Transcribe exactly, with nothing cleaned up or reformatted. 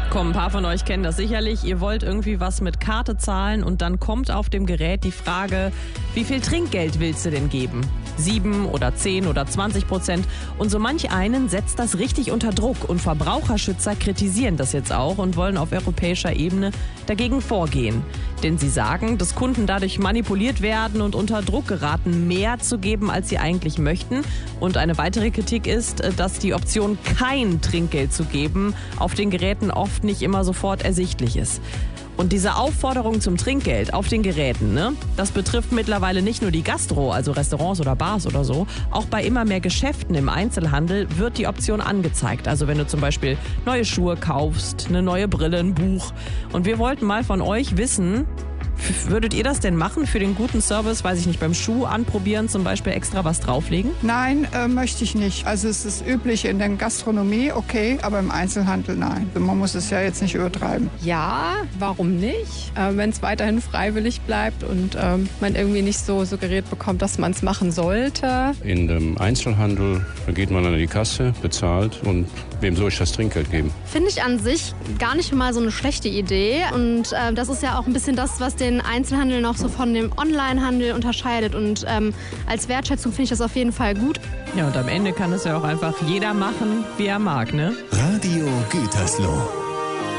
Komm, ein paar von euch kennen das sicherlich. Ihr wollt irgendwie was mit Karte zahlen und dann kommt auf dem Gerät die Frage, wie viel Trinkgeld willst du denn geben? Sieben oder zehn oder zwanzig Prozent. Und so manch einen setzt das richtig unter Druck. Und Verbraucherschützer kritisieren das jetzt auch und wollen auf europäischer Ebene dagegen vorgehen. Denn sie sagen, dass Kunden dadurch manipuliert werden und unter Druck geraten, mehr zu geben, als sie eigentlich möchten. Und eine weitere Kritik ist, dass die Option, kein Trinkgeld zu geben, auf den Geräten oft nicht immer sofort ersichtlich ist. Und diese Aufforderung zum Trinkgeld auf den Geräten, ne, das betrifft mittlerweile nicht nur die Gastro, also Restaurants oder Bars oder so. Auch bei immer mehr Geschäften im Einzelhandel wird die Option angezeigt. Also wenn du zum Beispiel neue Schuhe kaufst, eine neue Brille, ein Buch. Und wir wollten mal von euch wissen, würdet ihr das denn machen für den guten Service, weiß ich nicht, beim Schuh anprobieren zum Beispiel extra was drauflegen? Nein, äh, möchte ich nicht. Also es ist üblich in der Gastronomie, okay, aber im Einzelhandel nein. Man muss es ja jetzt nicht übertreiben. Ja, warum nicht? Äh, wenn es weiterhin freiwillig bleibt und ähm, man irgendwie nicht so suggeriert bekommt, dass man es machen sollte. In dem Einzelhandel geht man an die Kasse, bezahlt und wem soll ich das Trinkgeld geben? Finde ich an sich gar nicht mal so eine schlechte Idee. Und äh, das ist ja auch ein bisschen das, was den Einzelhandel noch so von dem Onlinehandel unterscheidet. Und ähm, als Wertschätzung finde ich das auf jeden Fall gut. Ja, und am Ende kann es ja auch einfach jeder machen, wie er mag, ne? Radio Gütersloh.